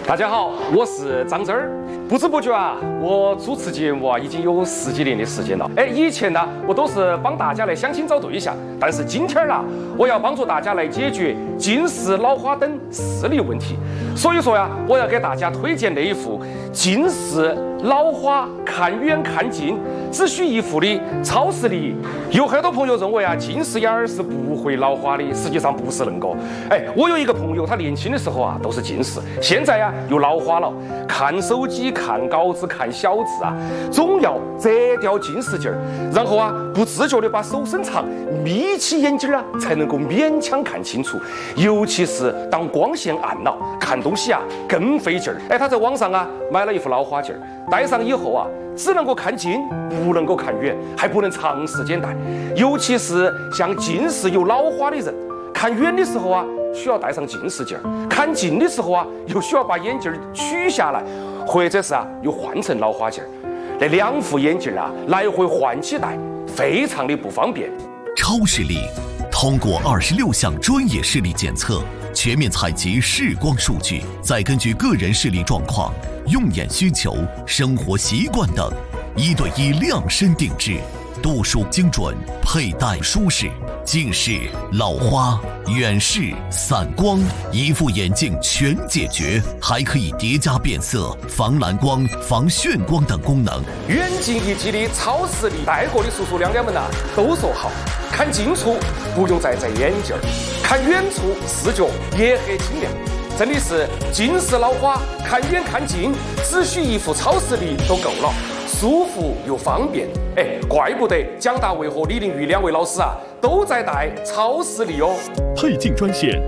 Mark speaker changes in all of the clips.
Speaker 1: 大家好，我是张真儿。不知不觉啊，我主持节目啊已经有10几年的时间了。以前呢，我都是帮大家来相亲找对象，但是今天呢，我要帮助大家来解决近视、老花等视力问题。所以说呀，我要给大家推荐那一副近视、老花看远看近只需一副的超视力。有很多朋友认为啊，近视眼儿是不会老花的，实际上不是恁个。我有一个朋友，他年轻的时候啊都是近视，现在呀又老花了，看手机、看稿子、看小字啊，总要摘掉近视镜儿，然后啊不自觉的把手伸长，眯起眼睛啊，才能够勉强看清楚。尤其是当光线暗了，看东西啊更费劲儿。他在网上啊买了一副老花镜儿，戴上以后啊，只能够看近，不能够看远，还不能长时间戴。尤其是像近视有老花的人，看远的时候啊需要戴上近视镜儿，看近的时候啊又需要把眼镜取下来，或者是啊又换成老花镜儿。那2副眼镜啊来回换起戴，非常的不方便。
Speaker 2: 超视力通过26项专业视力检测，全面采集视光数据，再根据个人视力状况、用眼需求、生活习惯等，1对1量身定制，度数精准，佩戴舒适。近视、老花、远视、散光，一副眼镜全解决，还可以叠加变色、防蓝光、防眩光等功能。
Speaker 1: 远近一体的超视力，戴过的叔叔娘娘们啊都说好，看近处不用再摘眼镜，看远处视觉也很清亮。真的是近视老花看远看近，只需一副超视力都够了，舒服又方便。怪不得蒋大为和李玲玉2位老师啊都在戴超视力哦。
Speaker 3: 配镜专线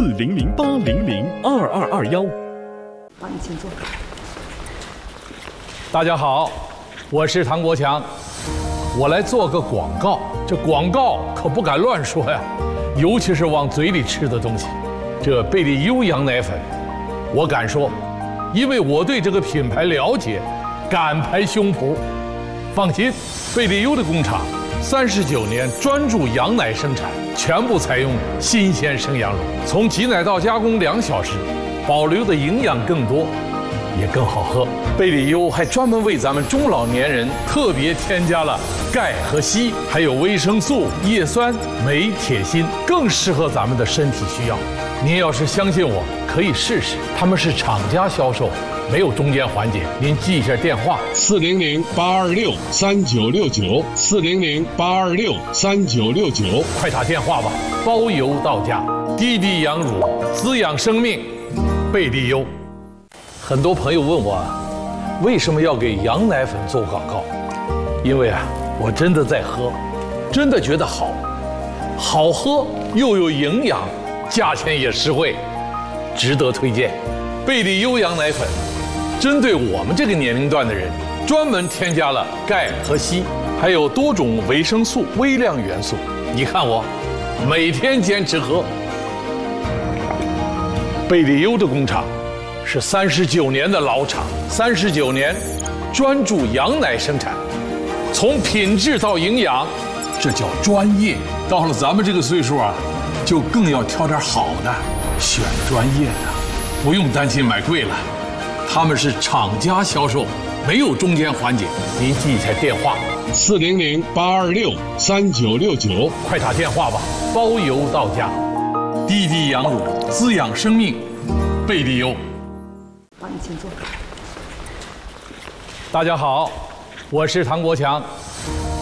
Speaker 3: 4008002221。
Speaker 4: 帮你请坐。
Speaker 5: 大家好，我是唐国强，我来做个广告。这广告可不敢乱说呀，尤其是往嘴里吃的东西。这贝利优羊奶粉，我敢说，因为我对这个品牌了解，敢拍胸脯。放心，贝利优的工厂39年专注羊奶生产，全部采用新鲜生羊乳，从挤奶到加工2小时，保留的营养更多，也更好喝。贝利优还专门为咱们中老年人特别添加了钙和硒，还有维生素、叶酸、镁、铁、锌，更适合咱们的身体需要。您要是相信我，可以试试。他们是厂家销售，没有中间环节。您记一下电话：400-826-3969，400-826-3969，快打电话吧，包邮到家。滴滴羊乳，滋养生命，贝利优。很多朋友问我，为什么要给羊奶粉做广告？因为啊，我真的在喝，真的觉得好，好喝又有营养，价钱也实惠，值得推荐。贝利优羊奶粉针对我们这个年龄段的人，专门添加了钙和硒，还有多种维生素、微量元素。你看我每天坚持喝。贝利优的工厂是39年的老厂，39年专注羊奶生产，从品质到营养，这叫专业。到了咱们这个岁数啊，就更要挑点好的，选专业的，不用担心买贵了。他们是厂家销售，没有中间环节。您记一下电话：400-826-3969，快打电话吧，包邮到家。滴滴羊乳，滋养生命，贝利优。
Speaker 4: 帮你请坐。
Speaker 5: 大家好，我是唐国强，